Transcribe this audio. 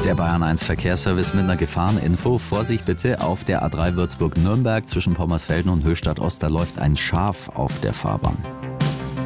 Der Bayern 1 Verkehrsservice mit einer Gefahreninfo. Vorsicht bitte, auf der A3 Würzburg-Nürnberg zwischen Pommersfelden und Höchstadt-Ost, da läuft ein Schaf auf der Fahrbahn.